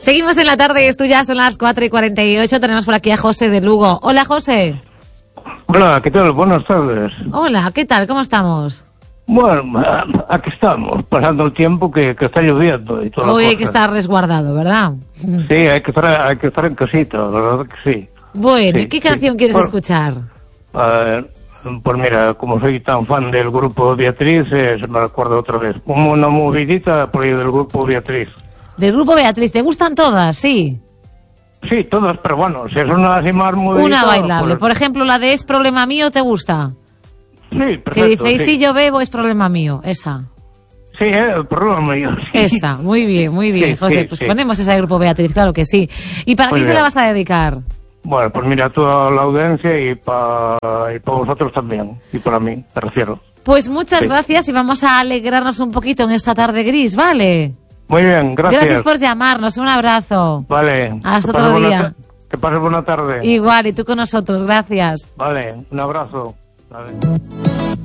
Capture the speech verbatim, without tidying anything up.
Seguimos en la tarde, esto ya son las cuatro y cuarenta y ocho. Tenemos por aquí a José de Lugo. Hola, José. Hola, ¿qué tal? Buenas tardes. Hola, ¿qué tal? ¿Cómo estamos? Bueno, aquí estamos, pasando el tiempo que, que está lloviendo y todo. Hoy hay que estar resguardado, ¿verdad? Sí, hay que estar, hay que estar en casita, la verdad que sí. Bueno, sí, ¿y qué canción sí. quieres Bueno, escuchar? Uh, pues mira, como soy tan fan del grupo Beatriz, eh, se me recuerda otra vez. Como una movidita por ahí del grupo Beatriz. Del grupo Beatriz, ¿te gustan todas? Sí. Sí, todas, pero bueno, si es una así más movidita... Una bailable. Pues... Por ejemplo, la de Es Problema Mío, ¿te gusta? Sí, perfecto. Que dice, y sí. si yo bebo, es problema mío. Esa. Sí, eh, el problema mío. Sí. Esa, muy bien, muy bien, Sí, José. sí, pues sí. ponemos esa de grupo Beatriz, claro que sí. ¿Y para Muy quién se bien. la vas a dedicar? Bueno, pues mira, a toda la audiencia y para y pa vosotros también. Y para mí, te refiero. Pues muchas Sí. gracias y vamos a alegrarnos un poquito en esta tarde gris, ¿vale? Muy bien, gracias. Gracias por llamarnos, un abrazo. Vale. Hasta que pases otro buena día. ta- Que pases buena tarde. Igual, y tú con nosotros, gracias. Vale, un abrazo. Vale.